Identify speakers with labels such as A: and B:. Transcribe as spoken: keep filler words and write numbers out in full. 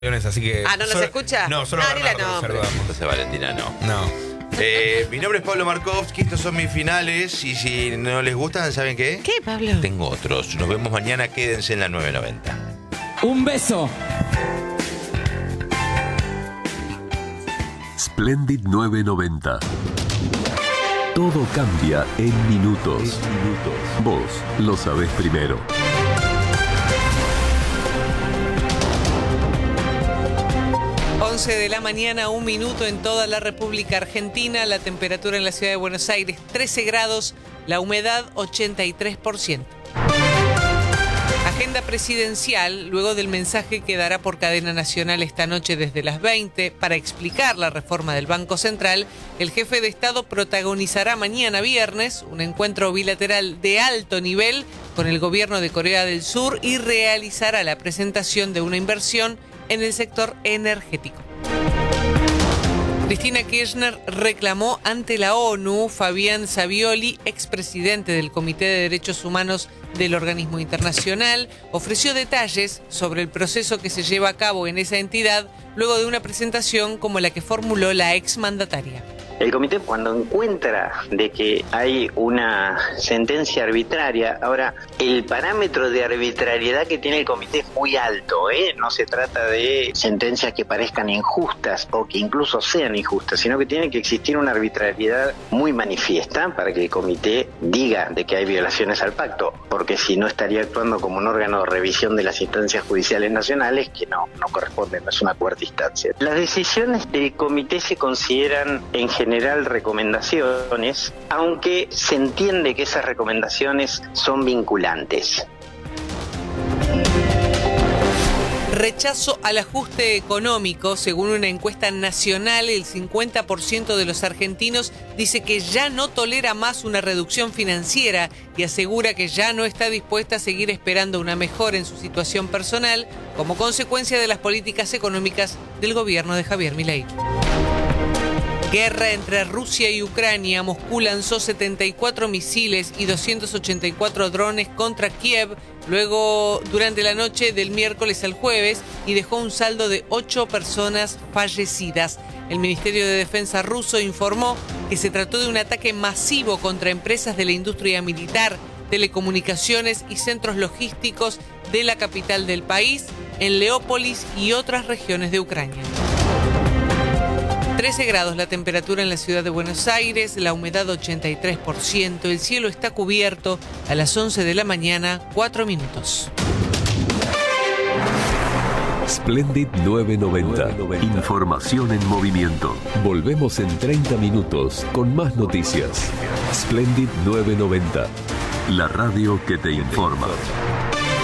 A: Así que
B: ah, ¿no nos
A: solo,
B: escucha?
A: No, solo
B: no,
A: Bernardo,
B: no,
C: saludamos. Entonces Valentina no.
A: No.
C: Eh, mi nombre es Pablo Markovsky, estos son mis finales y si no les gustan, ¿saben qué?
B: ¿Qué, Pablo?
C: Tengo otros. Nos vemos mañana, quédense en la nueve noventa.
D: Un beso.
E: Splendid nueve noventa. Todo cambia en minutos. En minutos. Vos lo sabés primero.
B: once de la mañana, un minuto en toda la República Argentina. La temperatura en la ciudad de Buenos Aires, trece grados. La humedad, ochenta y tres por ciento. Agenda presidencial, luego del mensaje que dará por cadena nacional esta noche desde las veinte para explicar la reforma del Banco Central, el jefe de Estado protagonizará mañana viernes un encuentro bilateral de alto nivel con el gobierno de Corea del Sur y realizará la presentación de una inversión en el sector energético. Cristina Kirchner reclamó ante la ONU. Fabián Savioli, expresidente del Comité de Derechos Humanos del organismo internacional, ofreció detalles sobre el proceso que se lleva a cabo en esa entidad luego de una presentación como la que formuló la exmandataria.
F: El comité, cuando encuentra de que hay una sentencia arbitraria, ahora el parámetro de arbitrariedad que tiene el comité es muy alto, ¿eh? No se trata de sentencias que parezcan injustas o que incluso sean injustas, sino que tiene que existir una arbitrariedad muy manifiesta para que el comité diga de que hay violaciones al pacto, porque si no estaría actuando como un órgano de revisión de las instancias judiciales nacionales que no, no corresponde, no es una cuarta instancia. Las decisiones del comité se consideran en general general recomendaciones, aunque se entiende que esas recomendaciones son vinculantes.
B: Rechazo al ajuste económico. Según una encuesta nacional, el cincuenta por ciento de los argentinos dice que ya no tolera más una reducción financiera y asegura que ya no está dispuesta a seguir esperando una mejora en su situación personal como consecuencia de las políticas económicas del gobierno de Javier Milei. Guerra entre Rusia y Ucrania. Moscú lanzó setenta y cuatro misiles y doscientos ochenta y cuatro drones contra Kiev, luego durante la noche del miércoles al jueves, y dejó un saldo de ocho personas fallecidas. El Ministerio de Defensa ruso informó que se trató de un ataque masivo contra empresas de la industria militar, telecomunicaciones y centros logísticos de la capital del país, en Leópolis y otras regiones de Ucrania. trece grados la temperatura en la ciudad de Buenos Aires, la humedad ochenta y tres por ciento, el cielo está cubierto. A las once de la mañana, cuatro minutos.
E: Splendid nueve noventa. Información en movimiento. Volvemos en treinta minutos con más noticias. Splendid nueve noventa. La radio que te informa.